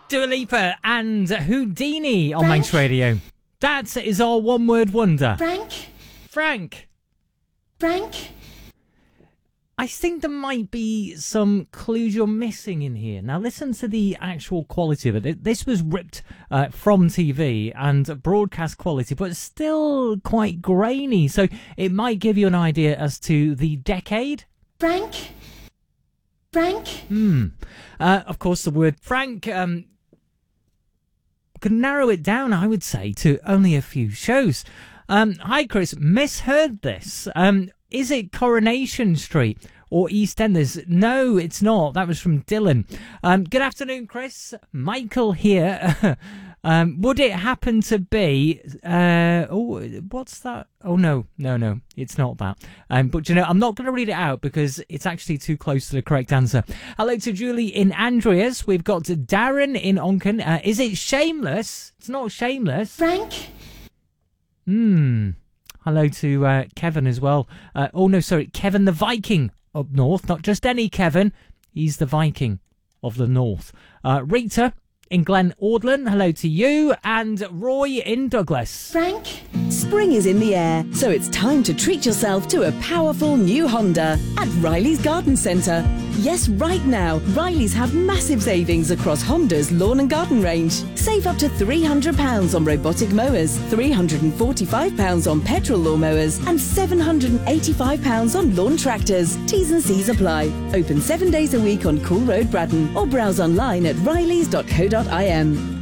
Dua Lipa and Houdini on Manx Radio. That is our one-word wonder. Frank. I think there might be some clues you're missing in here. Now listen to the actual quality of it. This was ripped from TV and broadcast quality, but still quite grainy. So it might give you an idea as to the decade. Frank. Of course, the word Frank could narrow it down, I would say, to only a few shows. Hi, Chris. Misheard this. Is it Coronation Street or EastEnders? No, it's not. That was from Dylan. Good afternoon, Chris. Michael here. Would it happen to be... what's that? Oh, no. It's not that. But, I'm not going to read it out because it's actually too close to the correct answer. Hello to Julie in Andreas. We've got Darren in Onken. Is it Shameless? It's not Shameless. Frank. Hello to Kevin as well. Kevin the Viking up north. Not just any Kevin. He's the Viking of the north. Rita in Glen Ordland, hello to you. And Roy in Douglas. Frank. Spring is in the air, so it's time to treat yourself to a powerful new Honda at Riley's Garden Centre. Yes, right now, Riley's have massive savings across Honda's lawn and garden range. Save up to £300 on robotic mowers, £345 on petrol lawnmowers, and £785 on lawn tractors. T's and C's apply. Open 7 days a week on Cool Road, Braddon, or browse online at rileys.co.im.